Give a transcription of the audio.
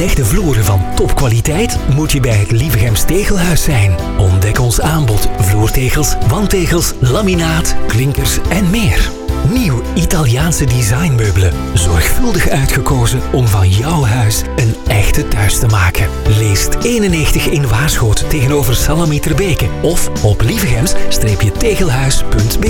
belegde vloeren van topkwaliteit moet je bij het Lievegems Tegelhuis zijn. Ontdek ons aanbod vloertegels, wandtegels, laminaat, klinkers en meer. Nieuw Italiaanse designmeubelen. Zorgvuldig uitgekozen om van jouw huis een echte thuis te maken. Leest 91 in Waarschoot tegenover Salami Terbeke of op lievegems-tegelhuis.be.